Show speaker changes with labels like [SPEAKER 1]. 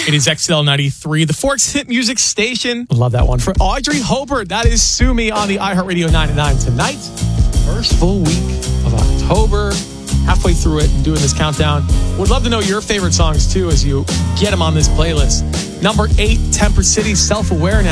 [SPEAKER 1] It is XL93, the Forks Hit Music Station. Love that one. For Audrey Hobart, that is Sue Me on the iHeartRadio 99 tonight. First full week of October. Halfway through it and doing this countdown. Would love to know your favorite songs too as you get them on this playlist. Number 8, Temper City, Self-Aware Now.